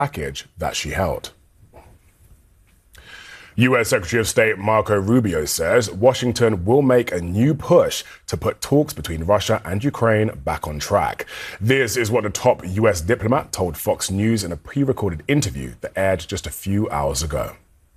package that she held. U.S. Secretary of State Marco Rubio says Washington will make a new push to put talks between Russia and Ukraine back on track. This is what the top U.S. diplomat told Fox News in a pre-recorded interview that aired just a few hours ago.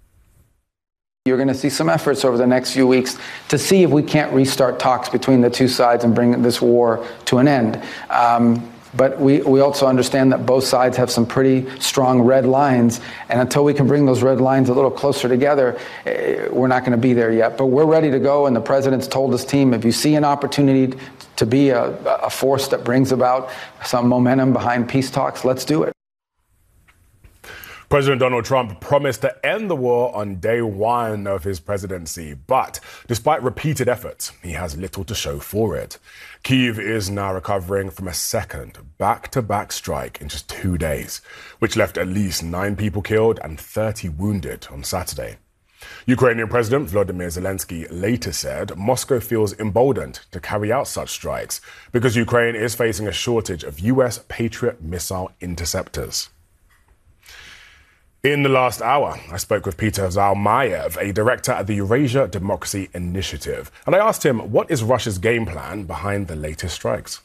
You're going to see some efforts over the next few weeks to see if we can't restart talks between the two sides and bring this war to an end. But we also understand that both sides have some pretty strong red lines. And until we can bring those red lines a little closer together, we're not going to be there yet. But we're ready to go. And the president's told his team, if you see an opportunity to be a force that brings about some momentum behind peace talks, let's do it. President Donald Trump promised to end the war on day one of his presidency, but despite repeated efforts, he has little to show for it. Kyiv is now recovering from a second back-to-back strike in just 2 days, which left at least 9 people killed and 30 wounded on Saturday. Ukrainian President Volodymyr Zelensky later said Moscow feels emboldened to carry out such strikes because Ukraine is facing a shortage of U.S. Patriot missile interceptors. In the last hour, I spoke with Peter Zalmayev, a director at the Eurasia Democracy Initiative, and I asked him what is Russia's game plan behind the latest strikes.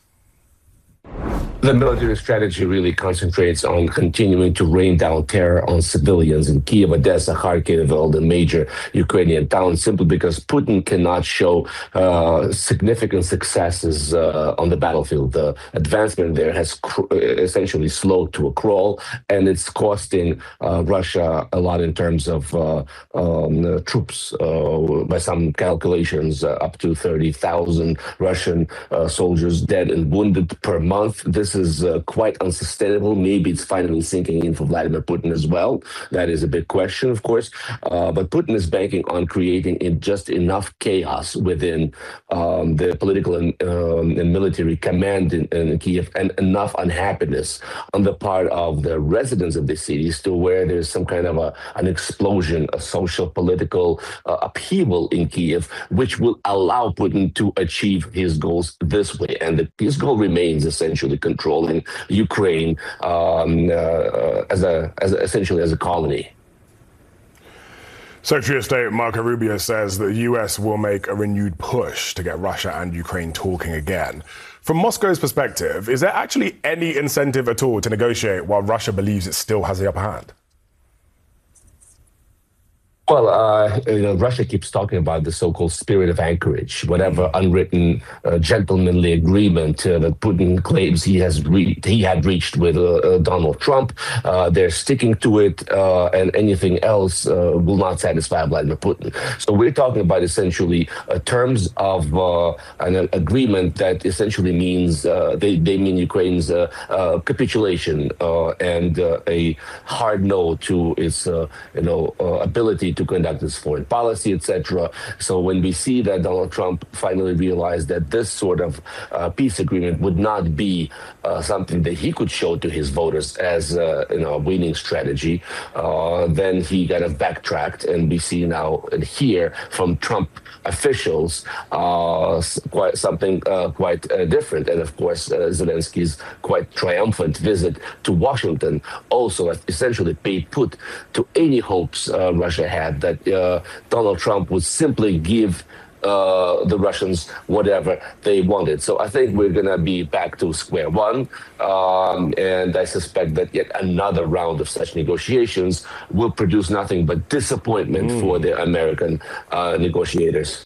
The military strategy really concentrates on continuing to rain down terror on civilians in Kyiv, Odessa, Kharkiv, all the major Ukrainian towns, simply because Putin cannot show significant successes on the battlefield. The advancement there has essentially slowed to a crawl, and it's costing Russia a lot in terms of troops. By some calculations, up to 30,000 Russian soldiers dead and wounded per month. This is quite unsustainable. Maybe it's finally sinking in for Vladimir Putin as well. That is a big question, of course. But Putin is banking on creating just enough chaos within the political and military command in Kyiv, and enough unhappiness on the part of the residents of the cities to where there's some kind of an explosion, a social, political upheaval in Kyiv, which will allow Putin to achieve his goals this way. And his goal remains essentially controlling Ukraine essentially as a colony. Secretary of State Marco Rubio says the U.S. will make a renewed push to get Russia and Ukraine talking again. From Moscow's perspective, is there actually any incentive at all to negotiate while Russia believes it still has the upper hand? Well, Russia keeps talking about the so-called spirit of anchorage, whatever unwritten gentlemanly agreement that Putin claims he had reached with Donald Trump. They're sticking to it, and anything else will not satisfy Vladimir Putin. So we're talking about essentially terms of an agreement that essentially means they mean Ukraine's capitulation and a hard no to its ability to conduct its foreign policy, etc. So when we see that Donald Trump finally realized that this sort of peace agreement would not be something that he could show to his voters as a winning strategy, then he kind of backtracked, and we see now and hear from Trump officials something quite different. And of course, Zelensky's quite triumphant visit to Washington also essentially paid put to any hopes Russia had that Donald Trump would simply give the Russians whatever they wanted. So I think we're going to be back to square one. And I suspect that yet another round of such negotiations will produce nothing but disappointment for the American negotiators.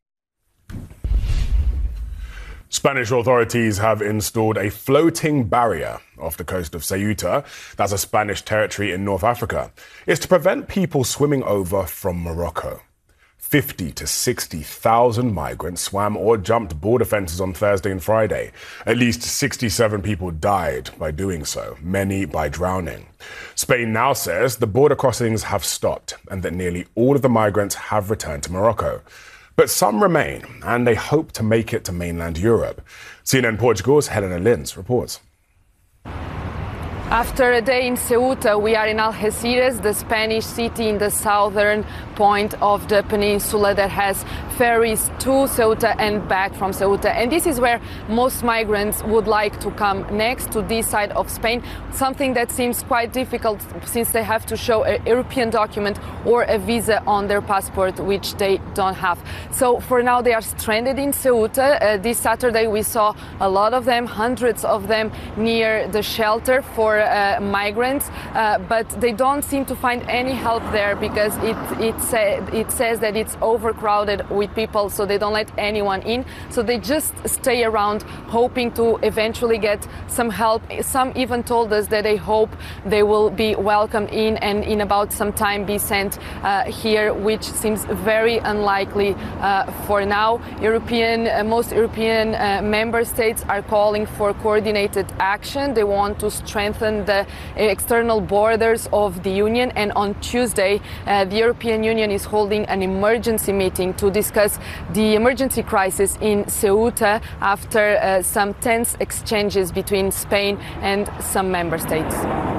Spanish authorities have installed a floating barrier off the coast of Ceuta. That's a Spanish territory in North Africa. It's to prevent people swimming over from Morocco. 50 to 60,000 migrants swam or jumped border fences on Thursday and Friday. At least 67 people died by doing so, many by drowning. Spain now says the border crossings have stopped and that nearly all of the migrants have returned to Morocco. But some remain, and they hope to make it to mainland Europe. CNN Portugal's Helena Lins reports. After a day in Ceuta, we are in Algeciras, the Spanish city in the southern point of the peninsula that has ferries to Ceuta and back from Ceuta. And this is where most migrants would like to come next, to this side of Spain, something that seems quite difficult since they have to show a European document or a visa on their passport, which they don't have. So for now, they are stranded in Ceuta. This Saturday, we saw a lot of them, hundreds of them, near the shelter for migrants, but they don't seem to find any help there because it says that it's overcrowded with people, so they don't let anyone in. So they just stay around hoping to eventually get some help. Some even told us that they hope they will be welcomed in and in about some time be sent here, which seems very unlikely for now. Most European member states are calling for coordinated action. They want to strengthen the external borders of the Union, and on Tuesday the European Union is holding an emergency meeting to discuss the emergency crisis in Ceuta after some tense exchanges between Spain and some member states.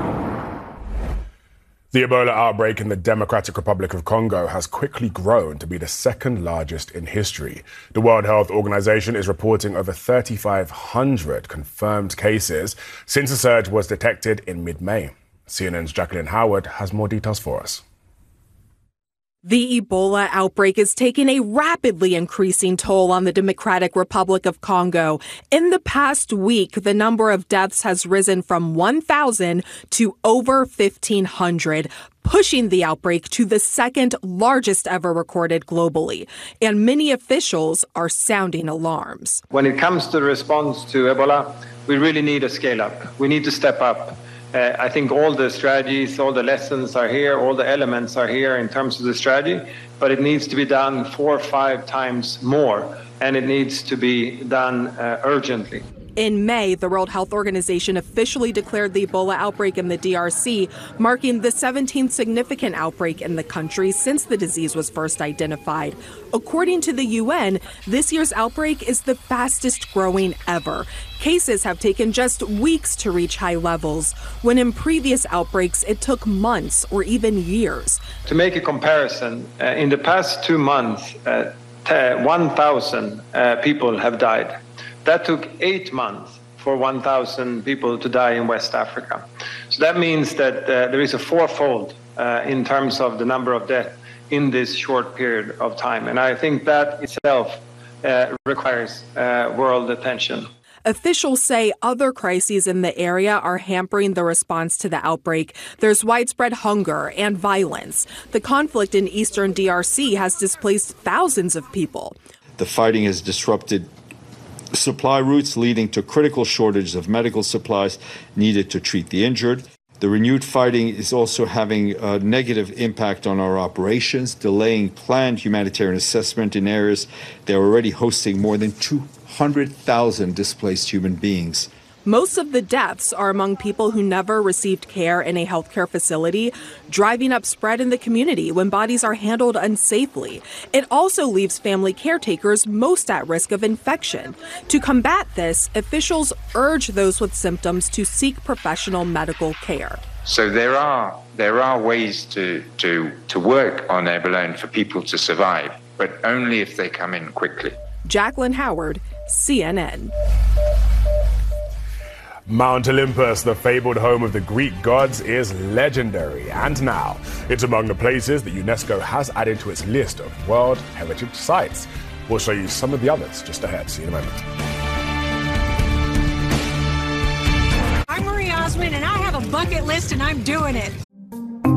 The Ebola outbreak in the Democratic Republic of Congo has quickly grown to be the second largest in history. The World Health Organization is reporting over 3,500 confirmed cases since the surge was detected in mid-May. CNN's Jacqueline Howard has more details for us. The Ebola outbreak is taking a rapidly increasing toll on the Democratic Republic of Congo. In the past week, the number of deaths has risen from 1,000 to over 1,500, pushing the outbreak to the second largest ever recorded globally. And many officials are sounding alarms. When it comes to the response to Ebola, we really need a scale up. We need to step up. I think all the strategies, all the lessons are here, all the elements are here in terms of the strategy, but it needs to be done 4 or 5 times more, and it needs to be done urgently. In May, the World Health Organization officially declared the Ebola outbreak in the DRC, marking the 17th significant outbreak in the country since the disease was first identified. According to the UN, this year's outbreak is the fastest growing ever. Cases have taken just weeks to reach high levels, when in previous outbreaks it took months or even years. To make a comparison, in the past 2 months, 1,000 people have died. That took 8 months for 1,000 people to die in West Africa. So that means that there is a fourfold in terms of the number of deaths in this short period of time. And I think that itself requires world attention. Officials say other crises in the area are hampering the response to the outbreak. There's widespread hunger and violence. The conflict in eastern DRC has displaced thousands of people. The fighting has disrupted supply routes, leading to critical shortages of medical supplies needed to treat the injured. The renewed fighting is also having a negative impact on our operations, delaying planned humanitarian assessment in areas that are already hosting more than 200,000 displaced human beings. Most of the deaths are among people who never received care in a healthcare facility, driving up spread in the community when bodies are handled unsafely. It also leaves family caretakers most at risk of infection. To combat this, officials urge those with symptoms to seek professional medical care. So there are ways to work on Ebola and for people to survive, but only if they come in quickly. Jacqueline Howard, CNN. Mount Olympus, the fabled home of the Greek gods, is legendary, and now it's among the places that UNESCO has added to its list of World Heritage Sites. We'll show you some of the others just ahead. See you in a moment. I'm Marie Osmond, and I have a bucket list, and I'm doing it.